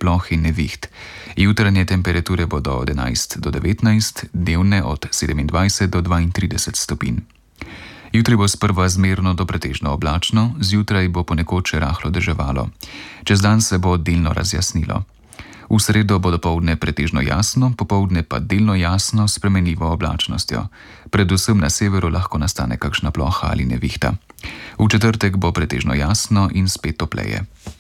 ploh in neviht. Jutranje temperature bodo od 11 do 19, dnevne od 27 do 32 stopinj. Jutri bo sprva zmerno do pretežno oblačno, zjutraj bo ponekod še rahlo deževalo. Čez dan se bo delno razjasnilo. V sredo bo dopoldne pretežno jasno, popoldne pa delno jasno s spremenljivo oblačnostjo. Predvsem na severu lahko nastane kakšna ploha ali nevihta. V četrtek bo pretežno jasno in spet topleje.